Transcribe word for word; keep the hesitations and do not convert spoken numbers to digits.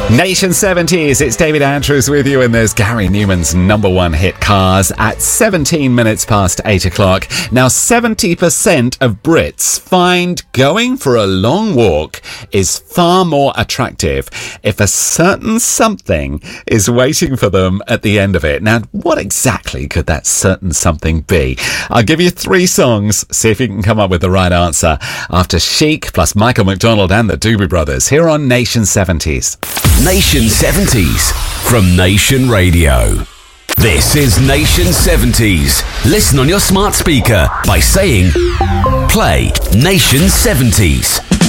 Nation seventies, it's David Andrews with you, and there's Gary Newman's number one hit Cars at seventeen minutes past eight o'clock. Now, seventy percent of Brits find going for a long walk is far more attractive if a certain something is waiting for them at the end of it. Now, what exactly could that certain something be? I'll give you three songs, see if you can come up with the right answer, after Chic plus Michael McDonald and the Doobie Brothers here on Nation seventies. Nation seventies from Nation Radio. This is Nation seventies. Listen on your smart speaker by saying, play Nation seventies.